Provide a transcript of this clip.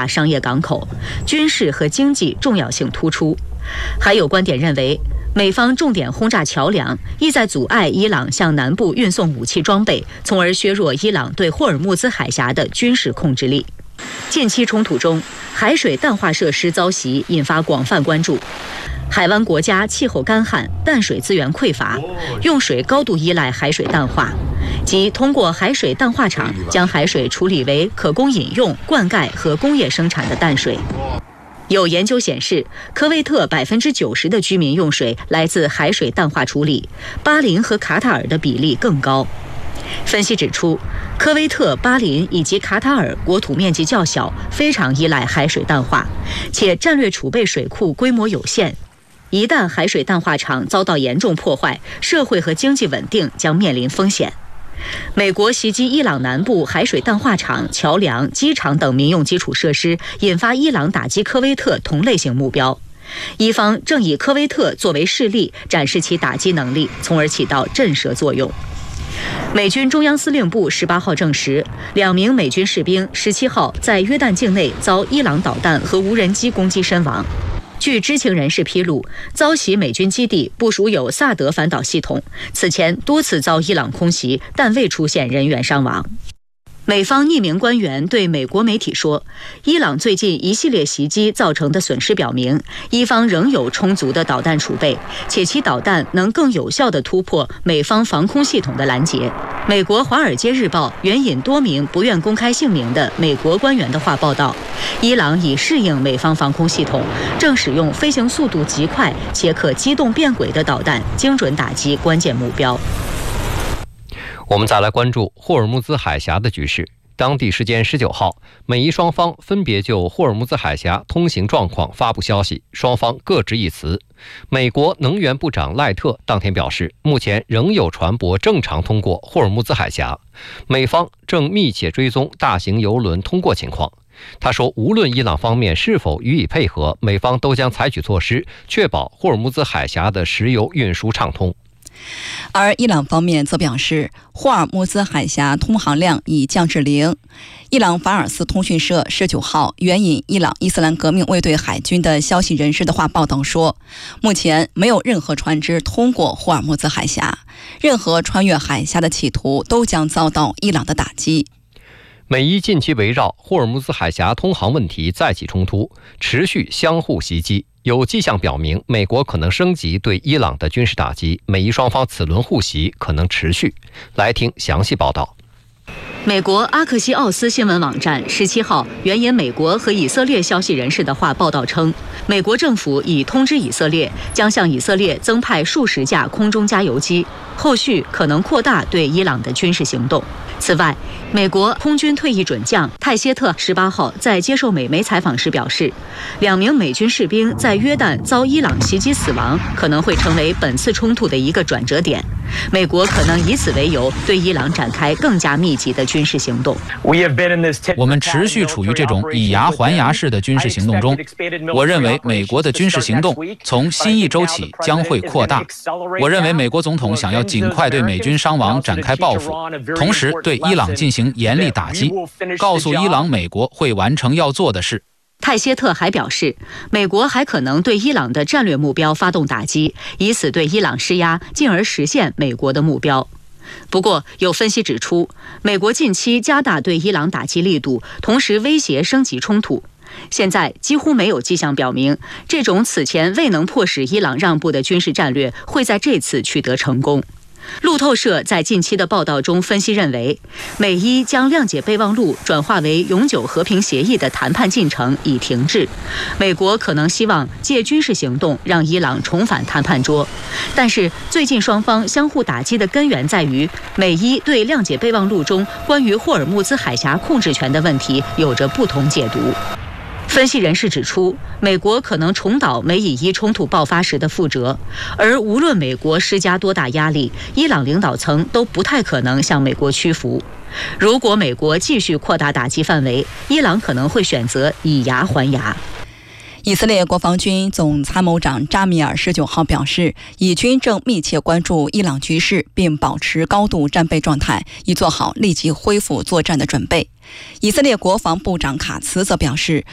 大商业港口，军事和经济重要性突出。还有观点认为，美方重点轰炸桥梁，意在阻碍伊朗向南部运送武器装备，从而削弱伊朗对霍尔木兹海峡的军事控制力。近期冲突中，海水淡化设施遭袭，引发广泛关注。海湾国家气候干旱，淡水资源匮乏，用水高度依赖海水淡化，即通过海水淡化厂将海水处理为可供饮用、灌溉和工业生产的淡水。有研究显示，科威特90%的居民用水来自海水淡化处理，巴林和卡塔尔的比例更高。分析指出，科威特、巴林以及卡塔尔国土面积较小，非常依赖海水淡化，且战略储备水库规模有限。一旦海水淡化厂遭到严重破坏，社会和经济稳定将面临风险。美国袭击伊朗南部海水淡化厂、桥梁、机场等民用基础设施，引发伊朗打击科威特同类型目标。伊方正以科威特作为示例，展示其打击能力，从而起到震慑作用。美军中央司令部18号证实，2名美军士兵17号在约旦境内遭伊朗导弹和无人机攻击身亡。据知情人士披露，遭袭美军基地部署有萨德反导系统，此前多次遭伊朗空袭，但未出现人员伤亡。美方匿名官员对美国媒体说，伊朗最近一系列袭击造成的损失表明，伊方仍有充足的导弹储备，且其导弹能更有效地突破美方防空系统的拦截。美国《华尔街日报》援引多名不愿公开姓名的美国官员的话报道，伊朗已适应美方防空系统，正使用飞行速度极快且可机动变轨的导弹，精准打击关键目标。 我们再来关注霍尔木兹海峡的局势。当地时间19号，美伊双方分别就霍尔木兹海峡通行状况发布消息，双方各执一词。美国能源部长赖特当天表示，目前仍有船舶正常通过霍尔木兹海峡，美方正密切追踪大型邮轮通过情况。他说，无论伊朗方面是否予以配合，美方都将采取措施，确保霍尔木兹海峡的石油运输畅通。 而伊朗方面则表示，霍尔木兹海峡通航量已降至0。伊朗法尔斯通讯社19号援引伊朗伊斯兰革命卫队海军的消息人士的话报道说，目前没有任何船只通过霍尔木兹海峡，任何穿越海峡的企图都将遭到伊朗的打击。 美伊近期围绕霍尔木兹海峡通航问题再起冲突，持续相互袭击。有迹象表明，美国可能升级对伊朗的军事打击，美伊双方此轮互袭可能持续。来听详细报道。 美国阿克西奥斯新闻网站17号援引美国和以色列消息人士的话报道称，美国政府已通知以色列，将向以色列增派数十架空中加油机，后续可能扩大对伊朗的军事行动。此外，美国空军退役准将泰谢特18号在接受美媒采访时表示，2名美军士兵在约旦遭伊朗袭击死亡，可能会成为本次冲突的一个转折点。美国可能以此为由，对伊朗展开更加密集的军事行动。 我们持续处于这种以牙还牙式的军事行动中。我认为美国的军事行动从新一周起将会扩大。我认为美国总统想要尽快对美军伤亡展开报复，同时对伊朗进行严厉打击，告诉伊朗美国会完成要做的事。 泰谢特还表示，美国还可能对伊朗的战略目标发动打击，以此对伊朗施压，进而实现美国的目标。不过，有分析指出，美国近期加大对伊朗打击力度，同时威胁升级冲突。现在几乎没有迹象表明，这种此前未能迫使伊朗让步的军事战略会在这次取得成功。路透社在近期的报道中分析认为，美伊将谅解备忘录转化为永久和平协议的谈判进程已停滞，美国可能希望借军事行动让伊朗重返谈判桌。但是最近双方相互打击的根源在于，美伊对谅解备忘录中关于霍尔木兹海峡控制权的问题有着不同解读。分析人士指出，美国可能重蹈美以伊冲突爆发时的覆辙，而无论美国施加多大压力，伊朗领导层都不太可能向美国屈服。如果美国继续扩大打击范围，伊朗可能会选择以牙还牙。 以色列国防军总参谋长扎米尔19号表示，以军正密切关注伊朗局势，并保持高度战备状态，以做好立即恢复作战的准备。以色列国防部长卡茨则表示，